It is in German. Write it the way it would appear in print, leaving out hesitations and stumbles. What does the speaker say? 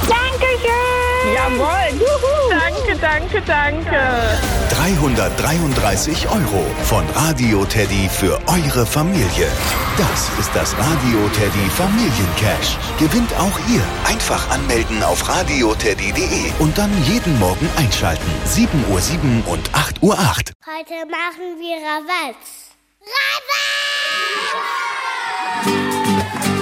Dankeschön. Jawohl. Juhu. Danke. 333 € von Radio Teddy für eure Familie. Das ist das Radio Teddy Familiencash. Gewinnt auch ihr. Einfach anmelden auf radioteddy.de und dann jeden Morgen einschalten. 7:07 Uhr und 8:08 Uhr. Heute machen wir Rabatz. Rabatz!